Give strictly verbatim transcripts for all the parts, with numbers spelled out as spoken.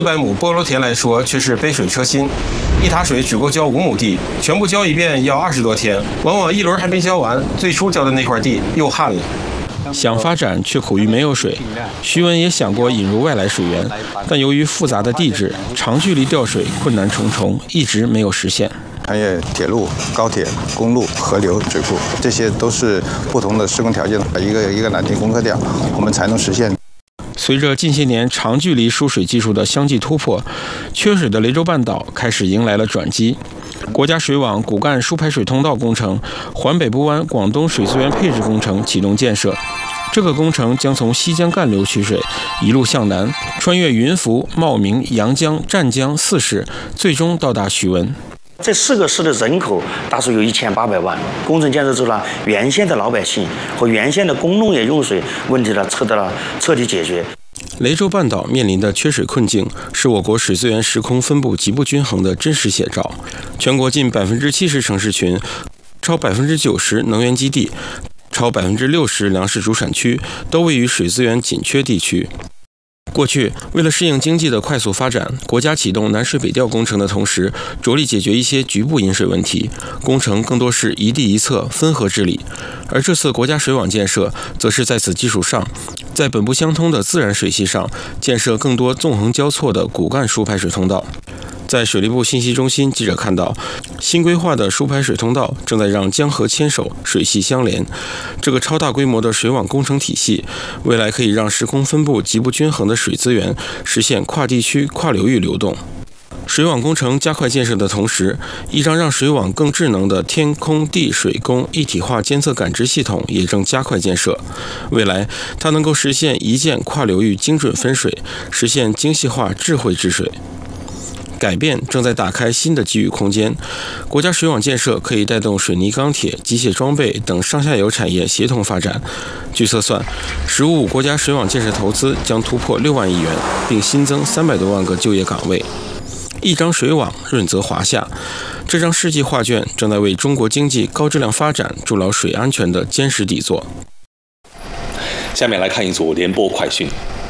百亩菠萝田来说，却是杯水车薪。一塔水只够浇五亩地，全部浇一遍要二十多天，往往一轮还没浇完，最初浇的那块地又旱了。 想发展却苦于没有水，徐文也想过引入外来水源，但由于复杂的地质，长距离调水困难重重，一直没有实现。 穿越铁路、高铁、公路、河流、水库，这些都是不同的施工条件，一个一个难题攻克掉，我们才能实现。 随着近些年长距离输水技术的相继突破，缺水的雷州半岛开始迎来了转机。国家水网骨干输排水通道工程、环北部湾广东水资源配置工程启动建设。这个工程将从西江干流取水，一路向南，穿越云浮、茂名、阳江、湛江四市，最终到达徐闻。 这四个市的人口大数有一千八百万，工程建设之后呢，原先的老百姓和原先的工农业用水问题呢，得到了彻底解决。 雷州半岛面临的缺水困境，是我国水资源时空分布极不均衡的真实写照。全国近百分之七十城市群，超百分之九十能源基地，超百分之六十粮食主产区，都位于水资源紧缺地区。过去，为了适应经济的快速发展，国家启动南水北调工程的同时，着力解决一些局部饮水问题，工程更多是一地一侧分河治理。而这次国家水网建设，则是在此基础上，在本不相通的自然水系上，建设更多纵横交错的骨干输排水通道。在水利部信息中心，记者看到，新规划的输排水通道正在让江河牵手，水系相连。这个超大规模的水网工程体系，未来可以让时空分布极不均衡的水资源实现跨地区、跨流域流动。水网工程加快建设的同时，一张让水网更智能的天空地水工一体化监测感知系统也正加快建设。未来，它能够实现一键跨流域精准分水，实现精细化智慧治水。改变正在打开新的机遇空间，国家水网建设可以带动水泥、钢铁、机械装备等上下游产业协同发展。据测算，“十五五”国家水网建设投资将突破六万亿元，并新增三百多万个就业岗位。一张水网，润泽华夏，这张世纪画卷正在为中国经济高质量发展筑牢水安全的坚实底座。 下面来看一组联播快讯。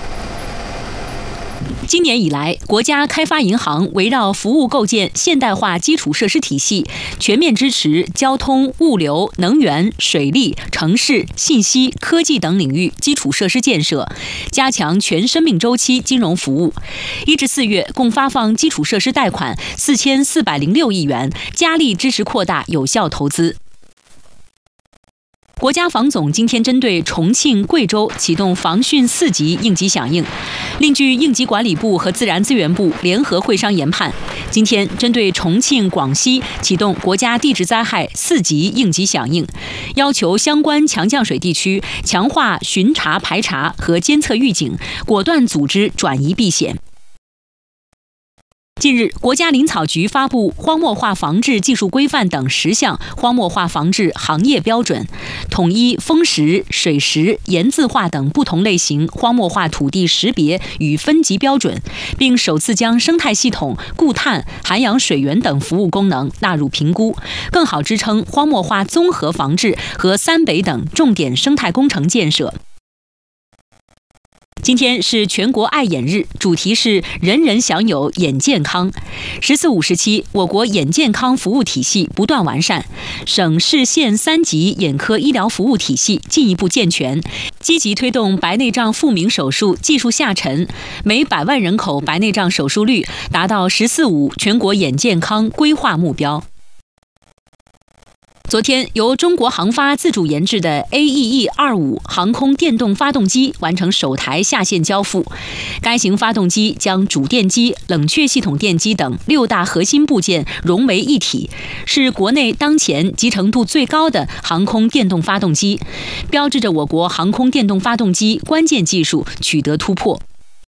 今年以来，国家开发银行围绕服务构建现代化基础设施体系，全面支持交通、物流、能源、水利、城市、信息、科技等领域基础设施建设，加强全生命周期金融服务。一至四月，共发放基础设施贷款四千四百零六亿元，加力支持扩大有效投资。国家防总今天针对重庆、贵州启动防汛四级应急响应。另据应急管理部和自然资源部联合会商研判，今天针对重庆、广西启动国家地质灾害四级应急响应，要求相关强降水地区强化巡查排查和监测预警，果断组织转移避险。近日，国家林草局发布荒漠化防治技术规范等十项荒漠化防治行业标准，统一风蚀、水蚀、盐渍化等不同类型荒漠化土地识别与分级标准，并首次将生态系统、固碳、涵养水源等服务功能纳入评估，更好支撑荒漠化综合防治和三北等重点生态工程建设。今天是全国爱眼日，主题是人人享有眼健康。十四五时期，我国眼健康服务体系不断完善，省市县三级眼科医疗服务体系进一步健全，积极推动白内障复明手术技术下沉，每百万人口白内障手术率达到“十四五”全国眼健康规划目标。昨天，由中国航发自主研制的 A E E 二五 航空电动发动机完成首台下线交付。该型发动机将主电机、冷却系统电机等六大核心部件融为一体，是国内当前集成度最高的航空电动发动机，标志着我国航空电动发动机关键技术取得突破。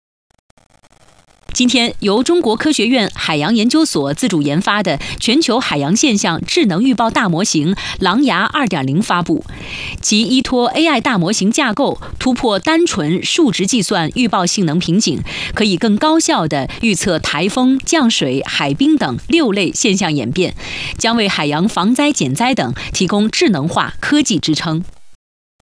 今天，由中国科学院海洋研究所自主研发的全球海洋现象智能预报大模型“狼牙 二点零” 发布，其依托 A I 大模型架构，突破单纯数值计算预报性能瓶颈，可以更高效地预测台风、降水、海冰等六类现象演变，将为海洋防灾减灾等提供智能化科技支撑。